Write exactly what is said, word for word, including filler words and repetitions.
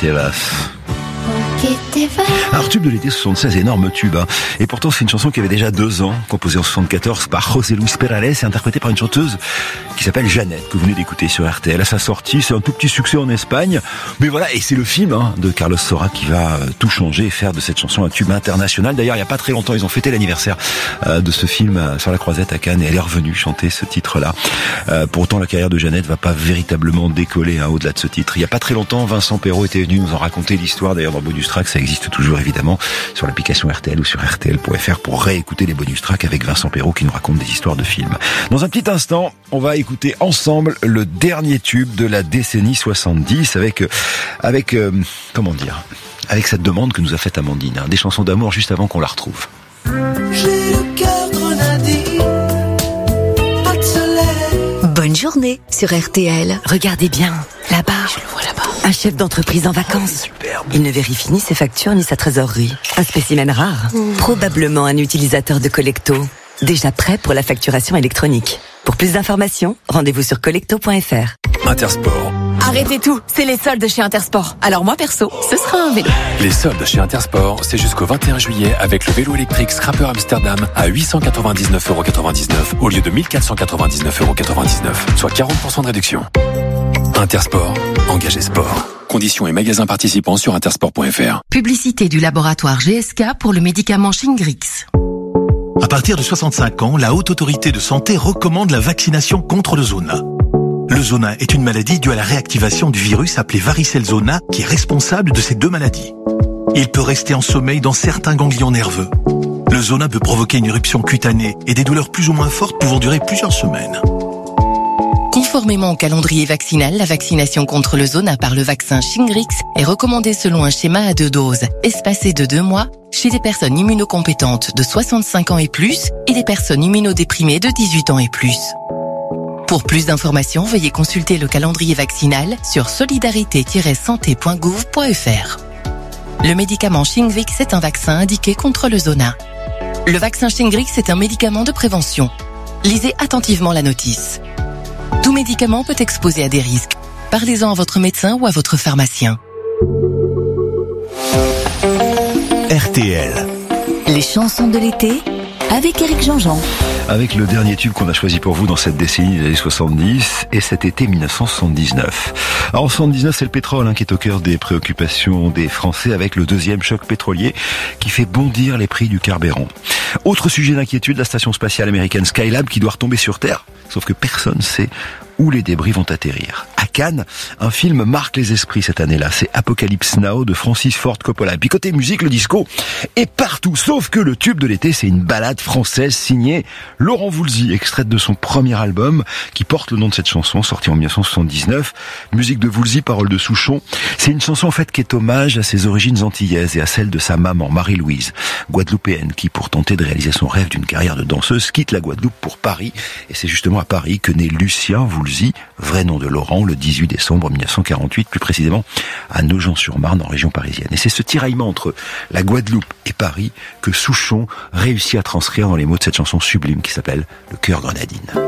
te vas. Alors, tube de l'été soixante-seize, énorme tube, hein. Et pourtant c'est une chanson qui avait déjà deux ans, composée en soixante-quatorze par José Luis Perales et interprétée par une chanteuse qui s'appelle Jeannette, que vous venez d'écouter sur R T L. À sa sortie, c'est un tout petit succès en Espagne, mais voilà, et c'est le film hein, de Carlos Saura qui va euh, tout changer et faire de cette chanson un tube international. D'ailleurs, il n'y a pas très longtemps, ils ont fêté l'anniversaire euh, de ce film euh, sur la Croisette à Cannes, et elle est revenue chanter ce titre-là. Euh, pour autant, la carrière de Jeannette va pas véritablement décoller hein, au-delà de ce titre. Il y a pas très longtemps, Vincent Perrault était venu nous en raconter l'histoire, d'ailleurs dans Bonus Track, ça existe toujours évidemment sur l'application R T L ou sur R T L point F R pour réécouter les bonus tracks avec Vincent Perrault qui nous raconte des histoires de films. Dans un petit instant, on va écouter ensemble le dernier tube de la décennie soixante-dix avec, avec, euh, comment dire, avec cette demande que nous a faite Amandine, hein, des chansons d'amour juste avant qu'on la retrouve. J'ai le cœur grenadine, pas de soleil. Bonne journée sur R T L. Regardez bien, là-bas. Je le vois là-bas. Un chef d'entreprise en vacances. Superbe. Il ne vérifie ni ses factures ni sa trésorerie. Un spécimen rare. Mmh. Probablement un utilisateur de Collecto. Déjà prêt pour la facturation électronique. Pour plus d'informations, rendez-vous sur collecto point F R. Intersport. Arrêtez tout, c'est les soldes chez Intersport. Alors moi perso, ce sera un vélo. Les soldes chez Intersport, c'est jusqu'au vingt et un juillet avec le vélo électrique Scrapper Amsterdam à huit cent quatre-vingt-dix-neuf euros quatre-vingt-dix-neuf au lieu de mille quatre cent quatre-vingt-dix-neuf euros quatre-vingt-dix-neuf, soit quarante pour cent de réduction. Intersport, engagé sport. Conditions et magasins participants sur intersport point F R. Publicité du laboratoire G S K pour le médicament Shingrix. À partir de soixante-cinq ans, la Haute Autorité de Santé recommande la vaccination contre le zona. Le zona est une maladie due à la réactivation du virus appelé varicelle zona qui est responsable de ces deux maladies. Il peut rester en sommeil dans certains ganglions nerveux. Le zona peut provoquer une éruption cutanée et des douleurs plus ou moins fortes pouvant durer plusieurs semaines. Conformément au calendrier vaccinal, la vaccination contre le zona par le vaccin Shingrix est recommandée selon un schéma à deux doses, espacé de deux mois, chez des personnes immunocompétentes de soixante-cinq ans et plus et des personnes immunodéprimées de dix-huit ans et plus. Pour plus d'informations, veuillez consulter le calendrier vaccinal sur solidarité tiret santé point gouv point F R. Le médicament Shingrix est un vaccin indiqué contre le zona. Le vaccin Shingrix est un médicament de prévention. Lisez attentivement la notice. Tout médicament peut exposer à des risques. Parlez-en à votre médecin ou à votre pharmacien. R T L. Les chansons de l'été avec Éric Jean-Jean. Avec le dernier tube qu'on a choisi pour vous dans cette décennie des années soixante-dix et cet été mille neuf cent soixante-dix-neuf. Alors en soixante-dix-neuf, c'est le pétrole hein, qui est au cœur des préoccupations des Français avec le deuxième choc pétrolier qui fait bondir les prix du carburant. Autre sujet d'inquiétude, la station spatiale américaine Skylab qui doit retomber sur Terre, sauf que personne ne sait où les débris vont atterrir. À Cannes, un film marque les esprits cette année-là, c'est Apocalypse Now de Francis Ford Coppola. Et puis côté musique, le disco est partout, sauf que le tube de l'été, c'est une ballade française signée Laurent Voulzy, extraite de son premier album qui porte le nom de cette chanson, sortie en dix-neuf cent soixante-dix-neuf. Musique de Voulzy, paroles de Souchon. C'est une chanson en fait qui est hommage à ses origines antillaises et à celle de sa maman, Marie-Louise, guadeloupéenne, qui pour tenter de réaliser son rêve d'une carrière de danseuse, quitte la Guadeloupe pour Paris. Et c'est justement à Paris que naît Lucien Voulzy, vrai nom de Laurent, le dix-huit décembre mille neuf cent quarante-huit, plus précisément à Nogent-sur-Marne, en région parisienne. Et c'est ce tiraillement entre la Guadeloupe et Paris que Souchon réussit à transcrire dans les mots de cette chanson sublime qui s'appelle « Le cœur grenadine ».